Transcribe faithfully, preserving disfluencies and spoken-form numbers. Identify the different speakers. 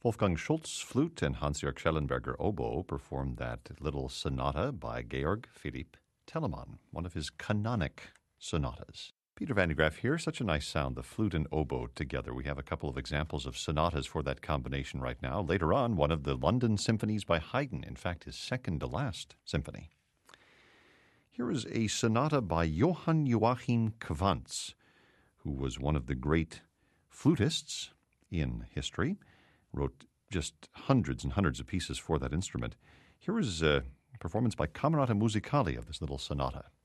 Speaker 1: Wolfgang Schultz, flute, and Hans-Jörg Schellenberger, oboe, performed that little sonata by Georg Philipp Telemann, one of his canonic sonatas. Peter Van de Graaff here. Such a nice sound, the flute and oboe together. We have a couple of examples of sonatas for that combination right now. Later on, one of the London symphonies by Haydn, in fact, his second-to-last symphony. Here is a sonata by Johann Joachim Quantz, who was one of the great flutists in history, wrote just hundreds and hundreds of pieces for that instrument. Here is a performance by Camerata Musicali of this little sonata.